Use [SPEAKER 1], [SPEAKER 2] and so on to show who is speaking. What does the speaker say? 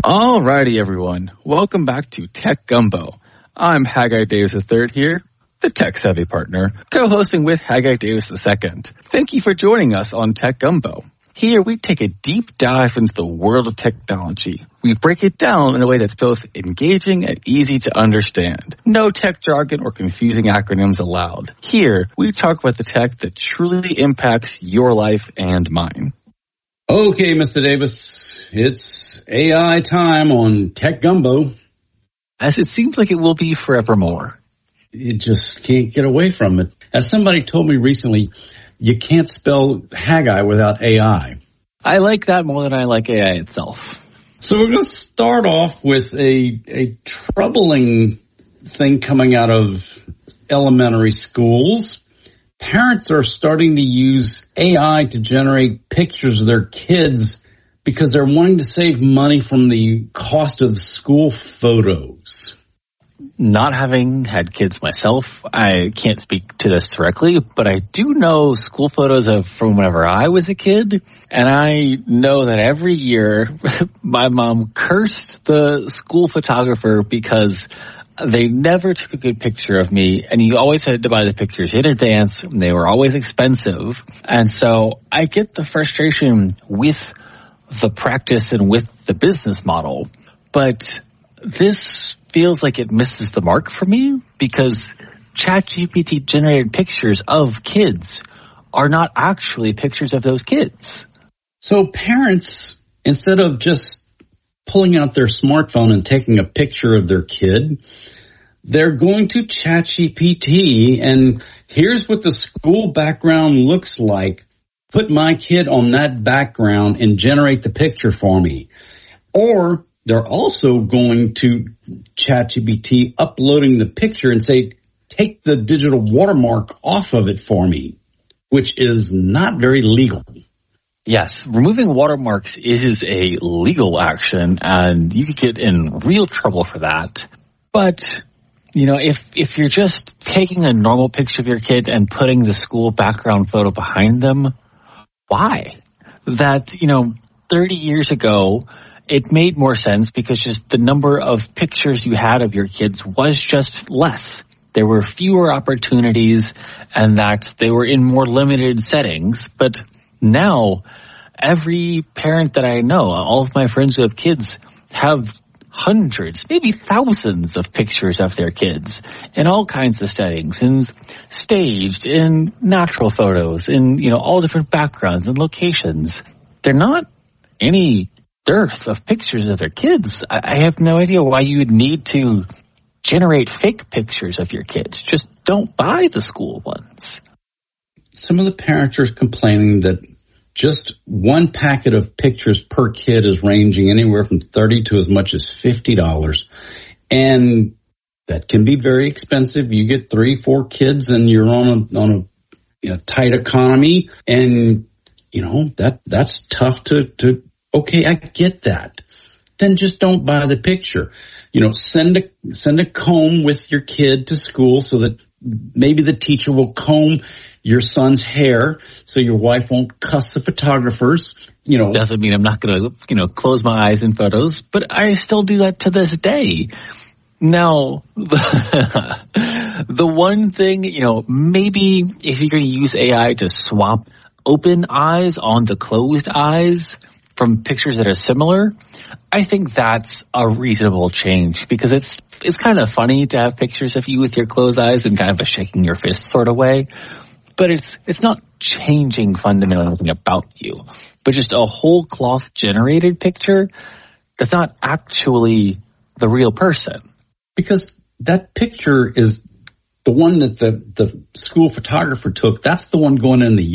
[SPEAKER 1] Alrighty, everyone. Welcome back to Tech Gumbo. I'm Haggai Davis III here, the tech-savvy partner, co-hosting with Haggai Davis II. Thank you for joining us on Tech Gumbo. Here, we take a deep dive into the world of technology. We break it down in a way that's both engaging and easy to understand. No tech jargon or confusing acronyms allowed. Here, we talk about the tech that truly impacts your life and mine.
[SPEAKER 2] Okay, Mr. Davis, it's AI time on Tech Gumbo.
[SPEAKER 1] As it seems like it will be forevermore.
[SPEAKER 2] You just can't get away from it. As somebody told me recently, you can't spell Haggai without AI.
[SPEAKER 1] I like that more than I like AI itself.
[SPEAKER 2] So we're going to start off with a troubling thing coming out of elementary schools. Parents are starting to use AI to generate pictures of their kids because they're wanting to save money from the cost of school photos.
[SPEAKER 1] Not having had kids myself, I can't speak to this directly, but I do know school photos from whenever I was a kid, and I know that every year my mom cursed the school photographer because they never took a good picture of me, and you always had to buy the pictures in advance, and they were always expensive. And so I get the frustration with the practice and with the business model, but this feels like it misses the mark for me because ChatGPT generated pictures of kids are not actually pictures of those kids.
[SPEAKER 2] So parents, instead of just pulling out their smartphone and taking a picture of their kid, they're going to ChatGPT and here's what the school background looks like. Put my kid on that background and generate the picture for me. Or they're also going to ChatGPT, uploading the picture and say, take the digital watermark off of it for me, which is not very legal.
[SPEAKER 1] Yes, removing watermarks is a legal action, and you could get in real trouble for that. But, you know, if you're just taking a normal picture of your kid and putting the school background photo behind them, why? That, 30 years ago, it made more sense because just the number of pictures you had of your kids was just less. There were fewer opportunities and that they were in more limited settings. But now, every parent that I know, all of my friends who have kids, have hundreds, maybe thousands of pictures of their kids in all kinds of settings, in staged, in natural photos, in, all different backgrounds and locations. They're not any dearth of pictures of their kids. I have no idea why you would need to generate fake pictures of your kids. Just don't buy the school ones.
[SPEAKER 2] Some of the parents are complaining that just one packet of pictures per kid is ranging anywhere from $30 to as much as $50. And that can be very expensive. You get 3-4 kids and you're on a tight economy. And, that's tough to okay, I get that. Then just don't buy the picture. Send a comb with your kid to school so that maybe the teacher will comb your son's hair so your wife won't cuss the photographers.
[SPEAKER 1] Doesn't mean I'm not going to, close my eyes in photos, but I still do that to this day. Now, the one thing, maybe if you're going to use AI to swap open eyes onto closed eyes from pictures that are similar, I think that's a reasonable change because it's kind of funny to have pictures of you with your closed eyes in kind of a shaking your fist sort of way. But it's not changing fundamentally anything about you. But just a whole cloth generated picture that's not actually the real person.
[SPEAKER 2] Because that picture is the one that the school photographer took. That's the one going in the